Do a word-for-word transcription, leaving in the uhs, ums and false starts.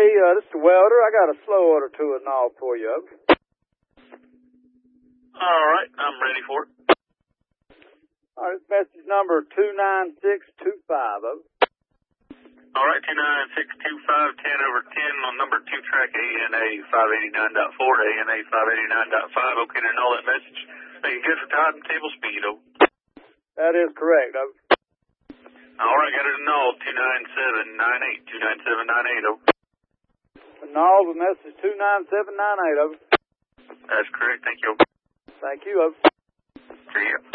Hey, uh, this is the welder. I got a slow order to a knob for you. All right, I'm ready for it. All right, message number two nine six two five. All right, two nine six two five, ten over ten on number two track A N A five eighty-nine point four, A N A five eighty-nine point five. Okay, to know that message. Make it good for tide and table speed, over. That is correct, over. All right, got it to know, two nine seven nine eight, two nine seven nine eight, over. Knob with message two nine seven nine eight, over. That's correct, thank you. Thank you, over. See ya.